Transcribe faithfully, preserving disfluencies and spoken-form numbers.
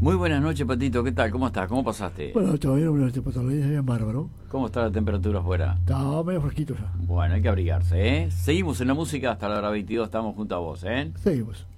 Muy buenas noches, Patito. ¿Qué tal? ¿Cómo estás? ¿Cómo pasaste? Bueno, todavía no me lo por los días bien bárbaro. ¿Cómo está la temperatura afuera? Está medio fresquito ya. Bueno, hay que abrigarse, ¿eh? Seguimos en la música hasta la hora veintidós. Estamos junto a vos, ¿eh? Seguimos.